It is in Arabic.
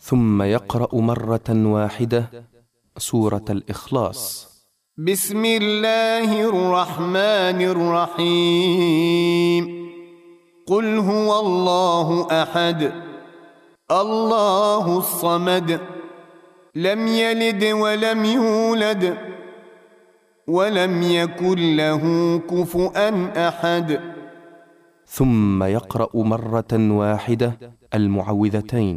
ثم يقرأ مرة واحدة سورة الإخلاص. بسم الله الرحمن الرحيم. قل هو الله أحد الله الصمد لم يلد ولم يولد ولم يكن له كفؤا أحد. ثم يقرأ مرة واحدة المعوذتين.